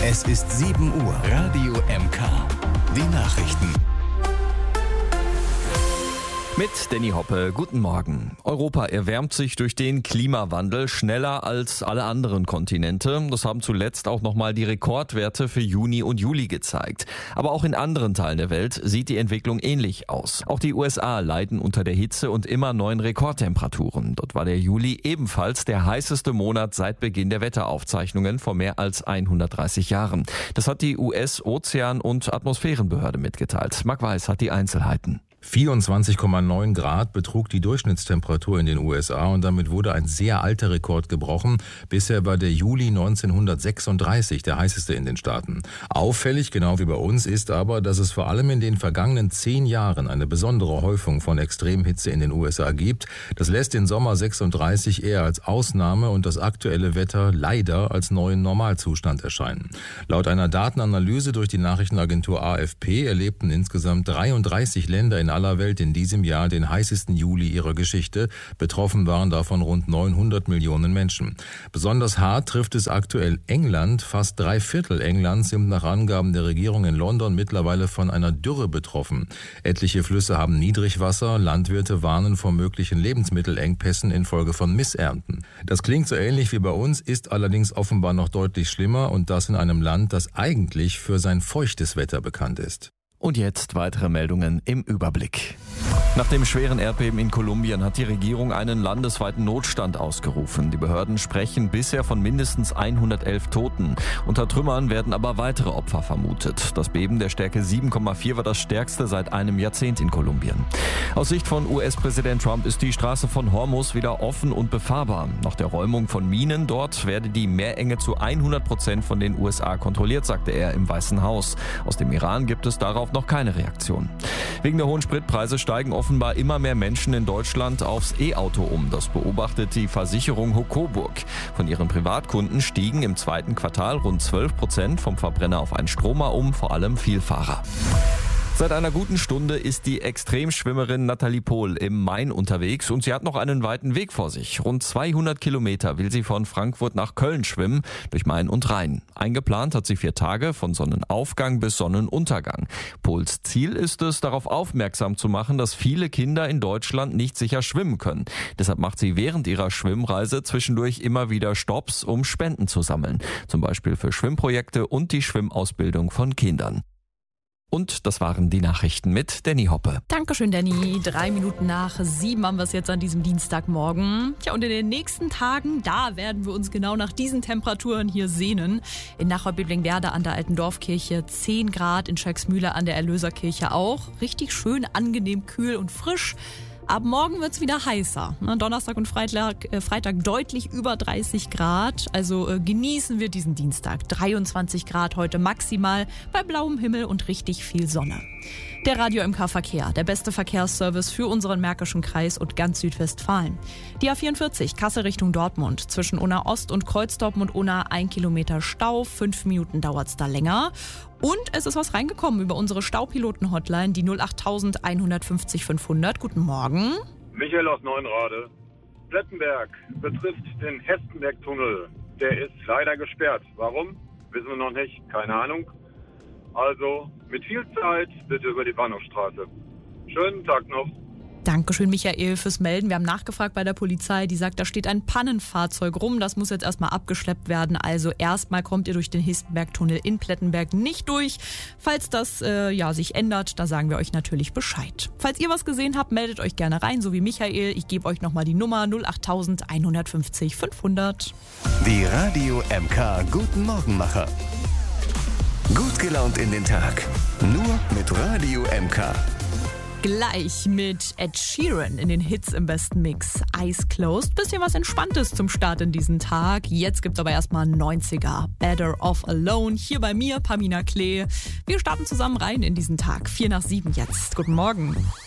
Es ist 7 Uhr. Radio MK. Die Nachrichten. Mit Danny Hoppe, guten Morgen. Europa erwärmt sich durch den Klimawandel schneller als alle anderen Kontinente. Das haben zuletzt auch nochmal die Rekordwerte für Juni und Juli gezeigt. Aber auch in anderen Teilen der Welt sieht die Entwicklung ähnlich aus. Auch die USA leiden unter der Hitze und immer neuen Rekordtemperaturen. Dort war der Juli ebenfalls der heißeste Monat seit Beginn der Wetteraufzeichnungen vor mehr als 130 Jahren. Das hat die US-Ozean- und Atmosphärenbehörde mitgeteilt. Marc Weiß hat die Einzelheiten. 24,9 Grad betrug die Durchschnittstemperatur in den USA und damit wurde ein sehr alter Rekord gebrochen. Bisher war der Juli 1936 der heißeste in den Staaten. Auffällig, genau wie bei uns, ist aber, dass es vor allem in den vergangenen 10 Jahren eine besondere Häufung von Extremhitze in den USA gibt. Das lässt den Sommer 36 eher als Ausnahme und das aktuelle Wetter leider als neuen Normalzustand erscheinen. Laut einer Datenanalyse durch die Nachrichtenagentur AFP erlebten insgesamt 33 Länder in aller Welt in diesem Jahr den heißesten Juli ihrer Geschichte. Betroffen waren davon rund 900 Millionen Menschen. Besonders hart trifft es aktuell England. Fast 3/4 Englands sind nach Angaben der Regierung in London mittlerweile von einer Dürre betroffen. Etliche Flüsse haben Niedrigwasser. Landwirte warnen vor möglichen Lebensmittelengpässen infolge von Missernten. Das klingt so ähnlich wie bei uns, ist allerdings offenbar noch deutlich schlimmer und das in einem Land, das eigentlich für sein feuchtes Wetter bekannt ist. Und jetzt weitere Meldungen im Überblick. Nach dem schweren Erdbeben in Kolumbien hat die Regierung einen landesweiten Notstand ausgerufen. Die Behörden sprechen bisher von mindestens 111 Toten. Unter Trümmern werden aber weitere Opfer vermutet. Das Beben der Stärke 7,4 war das stärkste seit einem Jahrzehnt in Kolumbien. Aus Sicht von US-Präsident Trump ist die Straße von Hormuz wieder offen und befahrbar. Nach der Räumung von Minen dort werde die Meerenge zu 100% von den USA kontrolliert, sagte er im Weißen Haus. Aus dem Iran gibt es darauf noch keine Reaktion. Wegen der hohen Spritpreise steigen offenbar immer mehr Menschen in Deutschland aufs E-Auto um. Das beobachtet die Versicherung Hocoburg. Von ihren Privatkunden stiegen im zweiten Quartal rund 12% vom Verbrenner auf einen Stromer um, vor allem Vielfahrer. Seit einer guten Stunde ist die Extremschwimmerin Nathalie Pohl im Main unterwegs und sie hat noch einen weiten Weg vor sich. Rund 200 Kilometer will sie von Frankfurt nach Köln schwimmen, durch Main und Rhein. Eingeplant hat sie 4 Tage, von Sonnenaufgang bis Sonnenuntergang. Pohls Ziel ist es, darauf aufmerksam zu machen, dass viele Kinder in Deutschland nicht sicher schwimmen können. Deshalb macht sie während ihrer Schwimmreise zwischendurch immer wieder Stopps, um Spenden zu sammeln. Zum Beispiel für Schwimmprojekte und die Schwimmausbildung von Kindern. Und das waren die Nachrichten mit Danny Hoppe. Dankeschön, Danny. 3 Minuten nach 7 haben wir es jetzt an diesem Dienstagmorgen. Tja, und in den nächsten Tagen, da werden wir uns genau nach diesen Temperaturen hier sehnen. In Nachau-Bebling-Werder an der Alten Dorfkirche 10 Grad, in Schalksmühle an der Erlöserkirche auch. Richtig schön, angenehm, kühl und frisch. Ab morgen wird es wieder heißer. Donnerstag und Freitag deutlich über 30 Grad. Also genießen wir diesen Dienstag. 23 Grad heute maximal bei blauem Himmel und richtig viel Sonne. Der Radio MK Verkehr, der beste Verkehrsservice für unseren Märkischen Kreis und ganz Südwestfalen. Die A44 Kassel Richtung Dortmund. Zwischen Unna Ost und Kreuzdortmund-Unna 1 Kilometer Stau. 5 Minuten dauert es da länger. Und es ist was reingekommen über unsere Staupiloten-Hotline, die 08000 150 500. Guten Morgen. Michael aus Neuenrade. Plettenberg betrifft den Hestenberg-Tunnel. Der ist leider gesperrt. Warum? Wissen wir noch nicht. Keine Ahnung. Also mit viel Zeit bitte über die Bahnhofstraße. Schönen Tag noch. Dankeschön, Michael, fürs Melden. Wir haben nachgefragt bei der Polizei. Die sagt, da steht ein Pannenfahrzeug rum. Das muss jetzt erstmal abgeschleppt werden. Also erstmal kommt ihr durch den Hestenberg-Tunnel in Plettenberg nicht durch. Falls das sich ändert, da sagen wir euch natürlich Bescheid. Falls ihr was gesehen habt, meldet euch gerne rein, so wie Michael. Ich gebe euch nochmal die Nummer 08000 150 500. Die Radio MK Guten Morgenmacher. Gut gelaunt in den Tag. Nur mit Radio MK. Gleich mit Ed Sheeran in den Hits im besten Mix. Eyes Closed. Bisschen was Entspanntes zum Start in diesen Tag. Jetzt gibt's aber erstmal 90er. Better Off Alone. Hier bei mir, Pamina Klee. Wir starten zusammen rein in diesen Tag. 6:45 jetzt. Guten Morgen.